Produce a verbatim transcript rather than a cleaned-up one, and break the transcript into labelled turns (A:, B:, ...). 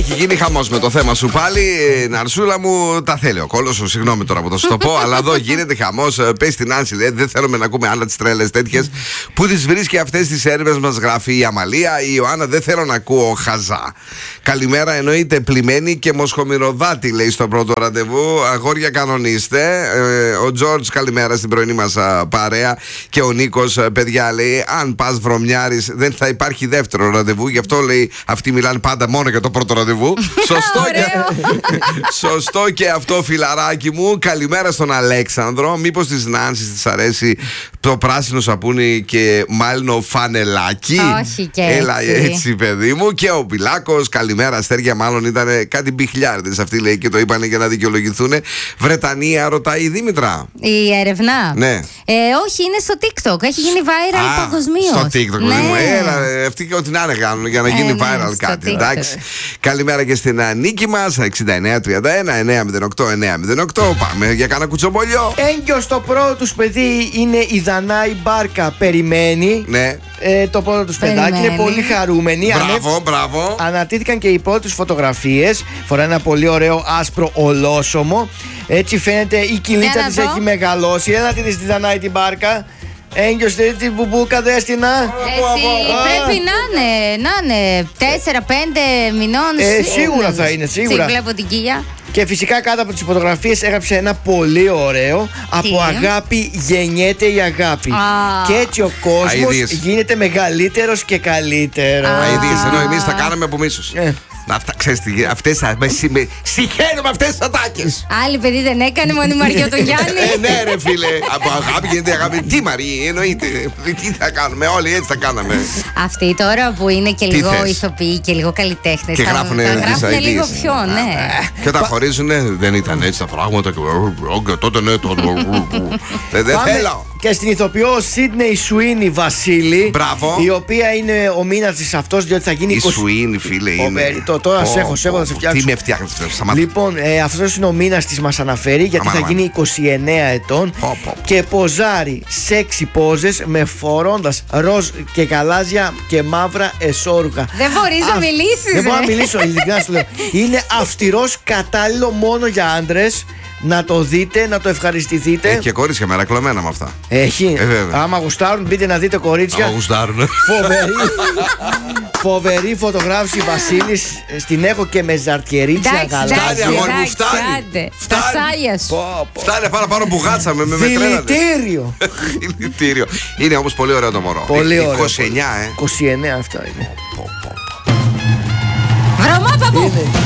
A: Έχει γίνει χαμός με το θέμα σου πάλι. Ναρσούλα μου, τα θέλει ο κόλος σου. Συγγνώμη τώρα που θα σου το πω, αλλά εδώ γίνεται χαμός. Πες στην Άνση, λέει, δεν θέλουμε να ακούμε άλλα τις τρέλες τέτοιες. Πού τις βρίσκει αυτές τις έρευνες, μας γράφει η Αμαλία. Η Ιωάννα, δεν θέλω να ακούω χαζά. Καλημέρα, εννοείται πλημμένη και μοσχομυρωδάτη, λέει στο πρώτο ραντεβού. Αγόρια, κανονίστε. Ε, ο Τζόρτζ, καλημέρα στην πρωινή μας παρέα. Και ο Νίκος, παιδιά, λέει, αν πας βρωμιάρης, δεν θα υπάρχει δεύτερο ραντεβού. Γι' αυτό λέει, αυτοί μιλάνε πάντα μόνο για το πρώτο ραντεβού. Σωστό, και... Σωστό και αυτό, φιλαράκι μου. Καλημέρα στον Αλέξανδρο. Μήπως της Νάνσης της αρέσει το πράσινο σαπούνι και μάλινο φανελάκι?
B: Όχι και
A: Έλα
B: έτσι.
A: έτσι, παιδί μου. Και ο Πιλάκος, καλημέρα αστέρια. Μάλλον ήταν κάτι μπιχλιάρδες αυτοί, λέει, και το είπανε για να δικαιολογηθούν. Βρετανία, ρωτάει η Δήμητρα.
B: Η έρευνα.
A: Ναι.
B: Ε, όχι, είναι στο TikTok. Έχει γίνει viral παγκοσμίως.
A: Στο TikTok,
B: ναι.
A: μου. Έλα, αυτοί και ό,τι να είναι κάνουν για να γίνει
B: ε, ναι,
A: viral κάτι. Εντάξει. Καλημέρα και στην Νίκη μας. εξήντα εννέα τριάντα ένα εννιακόσια οκτώ εννιακόσια οκτώ. Πάμε για κάνα κουτσομπολιό.
C: Έγκυος το πρώτο τους παιδί είναι η Δανάη Μπάρκα. Περιμένει.
A: Ναι.
C: Ε, το πρώτο τους παιδάκι είναι πολύ χαρούμενοι.
A: Μπράβο,
C: Ανέ...
A: μπράβο.
C: Ανατήθηκαν και οι πρώτες φωτογραφίες. Φοράει ένα πολύ ωραίο άσπρο ολόσωμο. Έτσι φαίνεται η κοιλίτσα της έχει μεγαλώσει. Έλα τη δεις τη Δανάη την Μπάρκα. Έγκυος την μπουμπούκα δέστηνα.
B: Εσύ πρέπει να είναι, να είναι τέσσερα πέντε μηνών.
C: Ε, σίγουρα θα είναι, σίγουρα.
B: Τι βλέπω την κοιλιά.
C: Και φυσικά κάτω από τις φωτογραφίες έγραψε ένα πολύ ωραίο. Από αγάπη γεννιέται η αγάπη.
B: Α.
C: Και έτσι ο κόσμος
A: Αηδίες.
C: γίνεται μεγαλύτερος και καλύτερος.
A: Αηδίες, ενώ εμείς τα κάναμε από μίσος.
C: Ε.
A: Αυτά, ξέρεις τι, αυτές με συχαίνω με αυτές τις ατάκες.
B: Άλλη παιδί δεν έκανε, μόνο η Μαριά τον Γιάννη.
A: Ε, ναι, ρε φίλε. Από αγάπη γίνεται αγάπη. Τι Μαρή, εννοείται. Τι θα κάνουμε, όλοι έτσι θα κάναμε.
B: Αυτοί τώρα που είναι και
A: Τι
B: λίγο
A: θες?
B: ηθοποιοί και λίγο καλλιτέχνες.
A: Και
B: θα-
A: γράφουνε
B: θα
A: τις
B: γράφουνε
A: αηδίες.
B: λίγο πιο, ναι.
A: Και όταν χωρίζουνε δεν ήταν έτσι τα πράγματα. Και τότε ναι, τότε. Δεν
C: Πάμε
A: θέλω.
C: και στην ηθοποιό Σίδνεϊ Σουίνι Βασίλη.
A: Μπράβο.
C: Η οποία είναι ο μήνας της αυτός, διότι θα γίνει
A: Η
C: είκοσι.
A: Σουίνι, φίλε, είναι.
C: Φοβερή. Το- τώρα
A: Πω,
C: σε έχω, σε έχω,
A: πω,
C: θα σε
A: πω.
C: φτιάξω.
A: Τι με φτιάχνεις, σταμάτα.
C: Λοιπόν, ε, αυτός είναι ο μήνας της, μας αναφέρει, γιατί
A: Αμάν,
C: θα
A: αμάν.
C: γίνει είκοσι εννέα ετών.
A: Πω, πω.
C: Και ποζάρει σεξι πόζες με φορώντας ροζ και γαλάζια και μαύρα εσώρουχα.
B: Δεν μπορείς να
C: Α,
B: μιλήσεις,
C: Δεν μπορώ
B: ε.
C: να μιλήσω, ειλικρινά σου λέω. Είναι αυστηρός, κατάλληλο μόνο για άντρες. Να το δείτε, να το ευχαριστηθείτε.
A: Έχει και κορίτσια μερακλωμένα με αυτά.
C: Έχει.
A: Ε, βέβαια.
C: Άμα γουστάρουν, μπείτε να δείτε κορίτσια.
A: Άμα γουστάρουνε.
C: Φοβερή. Φοβερή φωτογράφηση Βασίλης. Στην έχω και με ζαρτιερίτσια
B: Εντάξει,
C: γαλάζια.
A: Φτάνει, αγόρι μου,
B: εντάξει,
A: φτάνει.
B: άντε.
A: Φτάνει.
B: Τα σάλια σου.
C: Πω, πω.
A: Φτάνει πάνω πάνω που γάτσαμε με μετρέλατε.
C: Δηλητήριο.
A: Δηλητήριο. Είναι όμως πολύ ωραίο το μωρό.
C: Πολύ ωραίο.
A: είκοσι εννιά, ε.
C: είκοσι εννέα αυτά είναι.
A: Πω, πω, πω.
B: Βρωμά, παππού.
C: Είναι.